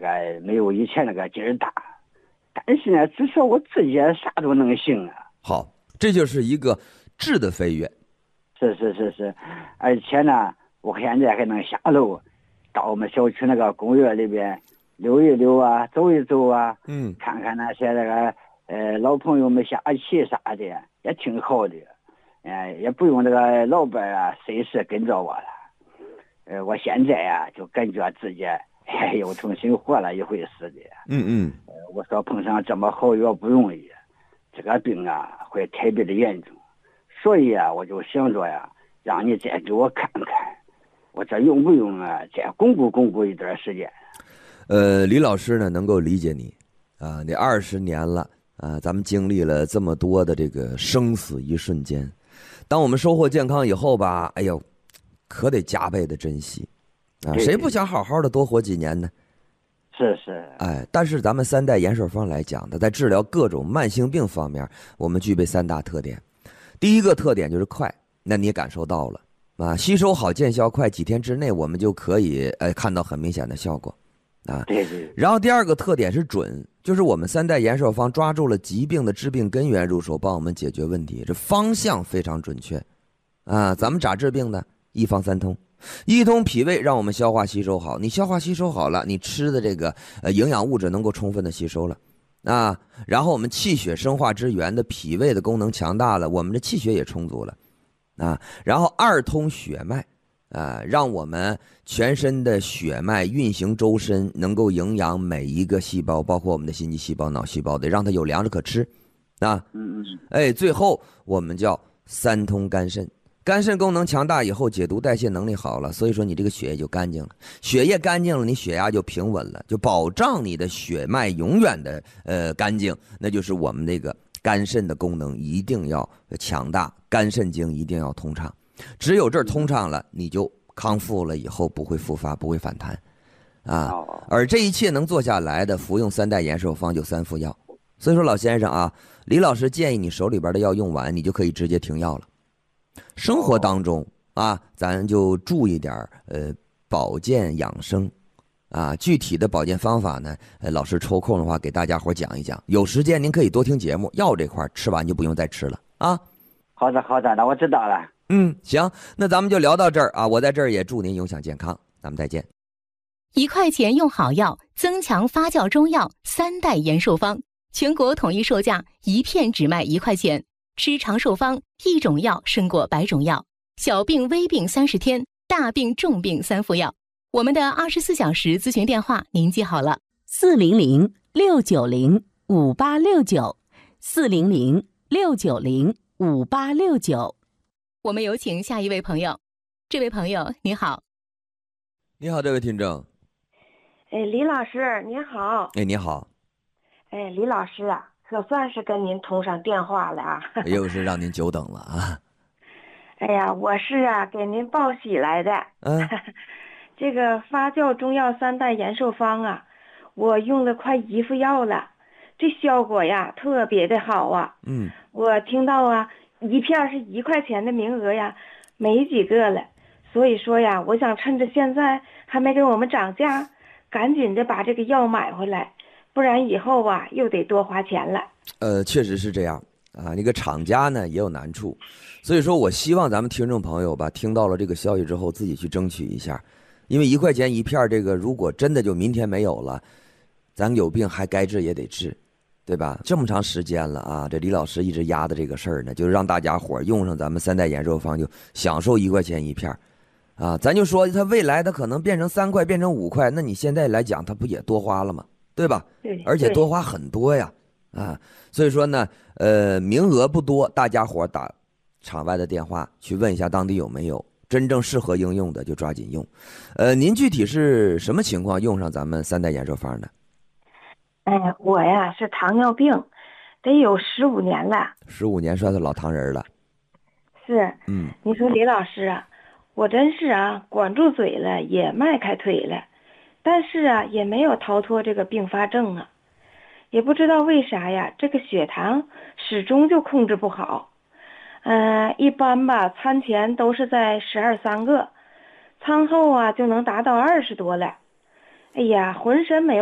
个没有以前那个劲儿大，但是呢，至少我自己啥都能行啊。 好，这就是一个质的飞跃。 是，而且呢，我现在还能下楼到我们小区那个公园里边溜一溜啊，走一走啊，看看那些那个老朋友们下棋啥的，也挺好的。也不用这个老伴啊随时跟着我了。我现在呀就感觉自己又重新活了一回似的。我说碰上这么好药不容易，这个病啊会特别的严重，所以啊我就想着呀，让你再给我看看，我这用不用啊再巩固一段时间。 李老师呢能够理解你啊，你20年了啊，咱们经历了这么多的这个生死一瞬间。当我们收获健康以后吧，哎呦，可得加倍的珍惜啊！谁不想好好的多活几年呢？ 是。 但是咱们三代延寿方来讲的，在治疗各种慢性病方面，我们具备3大特点。第一个特点就是快，那你也感受到了啊，吸收好，见效快，几天之内我们就可以看到很明显的效果啊。 对。 然后第二个特点是准，就是我们三代延寿方抓住了疾病的致病根源入手，帮我们解决问题，这方向非常准确啊。咱们咋治病的？一方三通，一通脾胃让我们消化吸收好，你消化吸收好了，你吃的这个营养物质能够充分的吸收了啊。然后我们气血生化之源的脾胃的功能强大了，我们的气血也充足了啊。然后二通血脉让我们全身的血脉运行周身，能够营养每一个细胞，包括我们的心肌细胞、脑细胞，得让它有粮食可吃啊。最后我们叫三通肝肾，肝肾功能强大以后，解毒代谢能力好了，所以说你这个血液就干净了，血液干净了，你血压就平稳了，就保障你的血脉永远的干净。那就是我们这个肝肾的功能一定要强大，肝肾经一定要通畅。只有这儿通畅了，你就康复了以后不会复发，不会反弹啊。而这一切能做下来的，服用3代延寿方就3副药。所以说老先生啊，李老师建议你手里边的药用完，你就可以直接停药了。生活当中啊，咱就注意点保健养生啊。具体的保健方法呢，老师抽空的话给大家伙讲一讲。有时间您可以多听节目，药这块吃完就不用再吃了啊。 好的，那我知道了。 行，那咱们就聊到这儿啊。我在这儿也祝您永享健康，咱们再见。 1块钱用好药，增强发酵中药3代延寿方，全国统一售价1片只卖1块钱。吃长寿方，一种药胜过100种药。小病微病30天，大病重病3副药。我们的24小时咨询电话您记好了：400-690-5869，400-690-5869。我们有请下一位朋友。这位朋友你好。 你好，这位听众。 李老师你好。 你好。 李老师啊，可算是跟您通上电话了啊。 又是让您久等了啊。 哎呀，我是给您报喜来的。这个发酵中药3代延寿方啊，我用了快1副药了，这效果呀特别的好啊。我听到啊1片是1块钱的名额呀，没几个了。所以说呀，我想趁着现在还没给我们涨价，赶紧的把这个药买回来，不然以后啊又得多花钱了。 确实是这样啊。那个厂家呢也有难处，所以说我希望咱们听众朋友吧，听到了这个消息之后，自己去争取一下，因为1块钱1片，这个如果真的就明天没有了，咱有病还该治也得治，对吧？这么长时间了啊，这李老师一直压的这个事儿呢，就是让大家伙用上咱们3代延寿方，就享受1块钱1片啊。咱就说它未来它可能变成3块，变成5块，那你现在来讲它不也多花了吗？对吧？ 对， 而且多花很多呀啊。所以说呢名额不多，大家伙打场外的电话去问一下当地有没有真正适合应用的，就抓紧用。您具体是什么情况用上咱们3代延寿方的？ 我呀是糖尿病，得有15年了。 15年算是老糖人了。 是。你说李老师啊，我真是管住嘴了，也迈开腿了，但是也没有逃脱这个并发症啊。也不知道为啥呀，这个血糖始终就控制不好。一般吧，餐前都是在12、3个，餐后就能达到20多了。哎呀，浑身没有